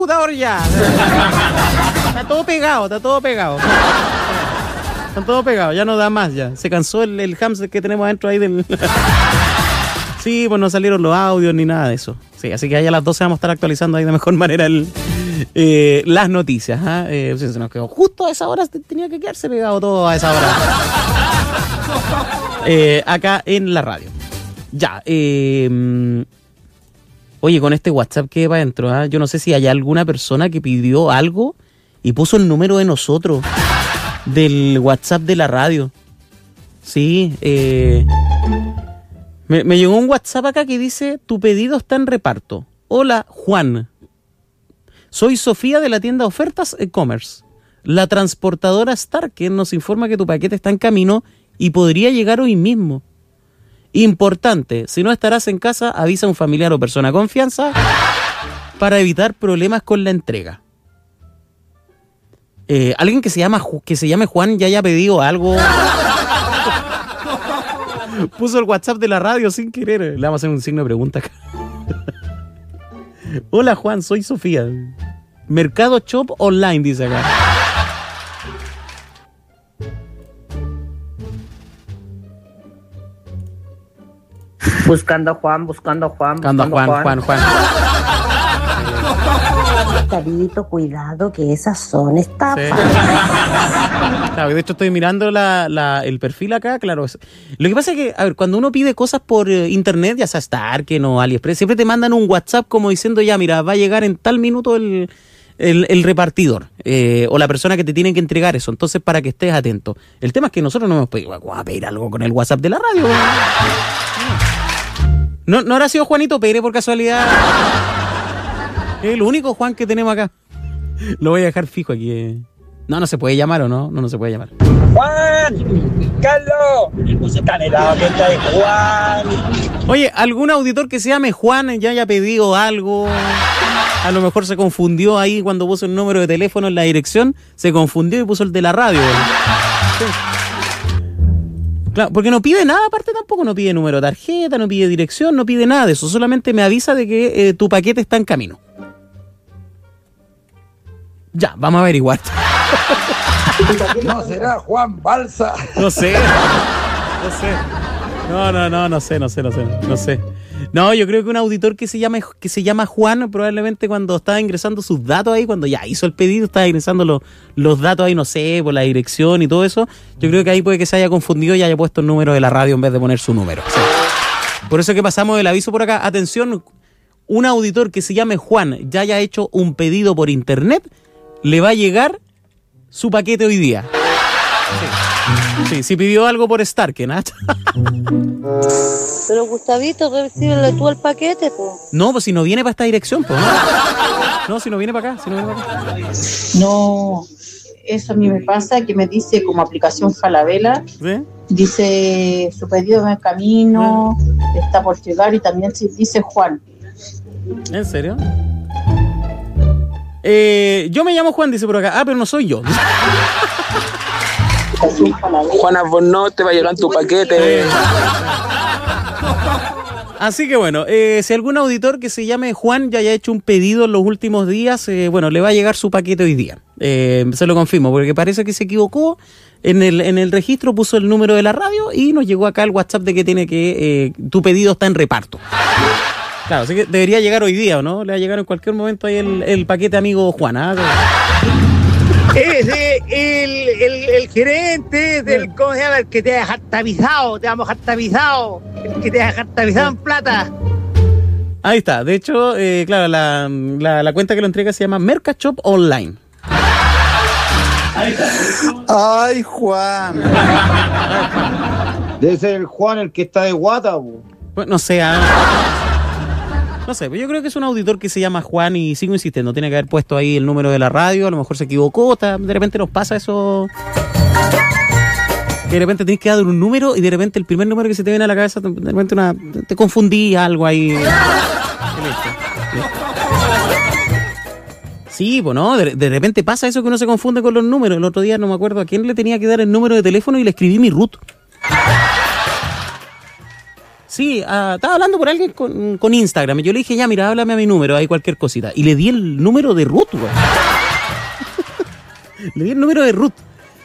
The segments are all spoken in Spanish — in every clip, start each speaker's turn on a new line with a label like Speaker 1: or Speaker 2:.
Speaker 1: computador ya. Está todo pegado. Está todo pegado, ya no da más ya. Se cansó el hamster que tenemos adentro ahí del... Sí, pues no salieron los audios ni nada de eso. Sí, así que ahí a las 12 vamos a estar actualizando ahí de mejor manera las noticias. Se nos quedó justo a esa hora, tenía que quedarse pegado todo a esa hora. Acá en la radio. Ya, oye, con este WhatsApp que va adentro, yo no sé si hay alguna persona que pidió algo y puso el número de nosotros, del WhatsApp de la radio. Sí, me llegó un WhatsApp acá que dice: tu pedido está en reparto. Hola, Juan. Soy Sofía de la tienda Ofertas e-commerce. La transportadora Starken nos informa que tu paquete está en camino y podría llegar hoy mismo. Importante, si no estarás en casa, avisa a un familiar o persona de confianza para evitar problemas con la entrega. Alguien que se llame Juan ya haya pedido algo. Puso el WhatsApp de la radio sin querer. Le vamos a hacer un signo de pregunta acá. Hola Juan, soy Sofía. Mercado Shop Online, dice acá.
Speaker 2: Buscando a Juan.
Speaker 1: Juan.
Speaker 2: Carito, cuidado que esas son estafas.
Speaker 1: Sí. Claro, de hecho estoy mirando el perfil acá, claro. Lo que pasa es que, a ver, cuando uno pide cosas por internet, ya sea Starken o AliExpress, siempre te mandan un WhatsApp como diciendo, ya, mira, va a llegar en tal minuto el repartidor o la persona que te tiene que entregar eso. Entonces, para que estés atento. El tema es que nosotros no hemos pedido, vamos a pedir algo con el WhatsApp de la radio. ¿No habrá sido Juanito Pérez por casualidad? Es el único Juan que tenemos acá. Lo voy a dejar fijo aquí. No se puede llamar, ¿o no? No se puede llamar.
Speaker 3: ¡Juan! ¡Carlos! Tan helado que está de Juan.
Speaker 1: Oye, ¿algún auditor que se llame Juan ya haya pedido algo? A lo mejor se confundió ahí cuando puso el número de teléfono en la dirección. Se confundió y puso el de la radio. Sí. Claro, porque no pide nada, aparte tampoco no pide número de tarjeta, no pide dirección, no pide nada de eso. Solamente me avisa de que tu paquete está en camino. Ya, vamos a averiguar.
Speaker 3: ¿No será Juan Balsa?
Speaker 1: No sé. No sé. No, yo creo que un auditor que se llama Juan, probablemente cuando estaba ingresando sus datos ahí, cuando ya hizo el pedido, estaba ingresando los datos ahí, no sé, por la dirección y todo eso. Yo creo que ahí puede que se haya confundido y haya puesto el número de la radio en vez de poner su número. Sí. Por eso que pasamos el aviso por acá. Atención, un auditor que se llame Juan ya haya hecho un pedido por internet, le va a llegar su paquete hoy día. Sí, si pidió algo por Starken, ¿ah?
Speaker 4: Pero Gustavito, recíbele tú el paquete, po.
Speaker 1: No, pues si no viene para esta dirección, pues. No, si no viene para acá,
Speaker 5: No, eso a mí me pasa, que me dice como aplicación Falabella,
Speaker 1: ¿sí?
Speaker 5: Dice su pedido en el camino, está por llegar, y también dice Juan.
Speaker 1: ¿En serio? Yo me llamo Juan, dice por acá. Pero no soy yo.
Speaker 6: Juana, vos no te va a llegar tu paquete.
Speaker 1: Así que bueno, si algún auditor que se llame Juan ya haya hecho un pedido en los últimos días, le va a llegar su paquete hoy día. Se lo confirmo, porque parece que se equivocó. En el registro puso el número de la radio y nos llegó acá el WhatsApp de que tiene que tu pedido está en reparto. Claro, así que debería llegar hoy día, ¿o no? Le va a llegar en cualquier momento ahí el paquete amigo Juan.
Speaker 3: El gerente del, ¿cómo se llama? El que te deja tapizado, te vamos a dejar tapizado, el que te deja tapizado en plata.
Speaker 1: Ahí está, de hecho, claro, la cuenta que lo entrega se llama Mercado Shop Online.
Speaker 3: Ahí está.
Speaker 7: Ay, Juan. Debe ser el Juan el que está de guata, po.
Speaker 1: Pues no sé, no sé, pero yo creo que es un auditor que se llama Juan y sigo insistiendo, tiene que haber puesto ahí el número de la radio, a lo mejor se equivocó, de repente nos pasa eso, que de repente tenés que dar un número y de repente el primer número que se te viene a la cabeza, de repente te confundí algo ahí. Sí, pues no, de repente pasa eso que uno se confunde con los números. El otro día no me acuerdo a quién le tenía que dar el número de teléfono y le escribí mi root. Sí, estaba hablando por alguien con Instagram. Y yo le dije, ya, mira, háblame a mi número, hay cualquier cosita. Y le di el número de Ruth, güey. Le di el número de Ruth.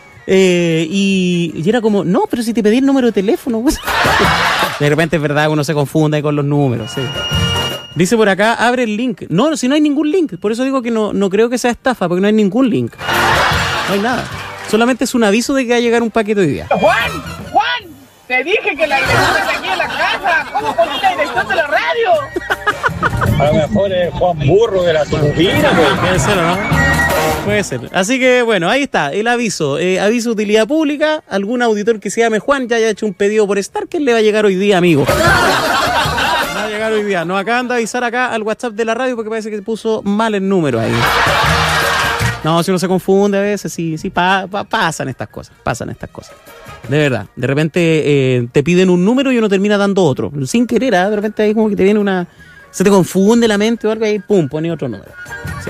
Speaker 1: Y era como, no, pero si te pedí el número de teléfono, güey. De repente es verdad, uno se confunde con los números, sí. Dice por acá, abre el link. No, si no hay ningún link. Por eso digo que no creo que sea estafa, porque no hay ningún link. No hay nada. Solamente es un aviso de que va a llegar un paquete hoy día.
Speaker 8: ¡Juan! Te dije que la dirección es aquí en la casa. ¿Cómo pones la dirección de la radio?
Speaker 9: A lo mejor es Juan Burro de la Tucupira, pues.
Speaker 1: Puede ser, ¿no? Puede ser. Así que, bueno, ahí está, el aviso. Aviso de utilidad pública. Algún auditor que se llame Juan ya haya hecho un pedido por Star, que le va a llegar hoy día, amigo. Va a llegar hoy día. Nos acaban de avisar acá al WhatsApp de la radio porque parece que puso mal el número ahí. No, si uno se confunde a veces, sí, pasan estas cosas. De verdad. De repente te piden un número y uno termina dando otro. Sin querer, de repente ahí como que te viene una... Se te confunde la mente o algo y pum, pone otro número. Sí.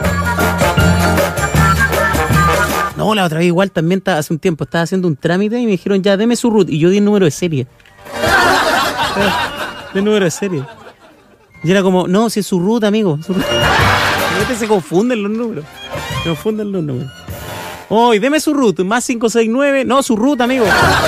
Speaker 1: No, la otra vez igual también hace un tiempo estaba haciendo un trámite y me dijeron ya, deme su root. Y yo di el número de serie. El número de serie. Y era como, no, si es su root, amigo. Su root. Se confunden los números. Hoy, deme su root, más 569. No, su root, amigo.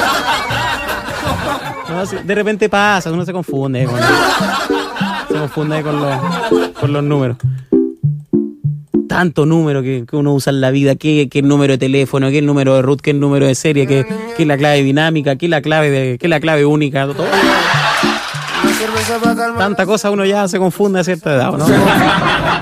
Speaker 1: No, de repente pasa, uno se confunde. Se confunde con los números. Tanto número que uno usa en la vida, que el número de teléfono, que el número de root, que el número de serie, que la clave dinámica, que la clave única, todo. Tanta cosa uno ya se confunde a cierta edad, ¿no?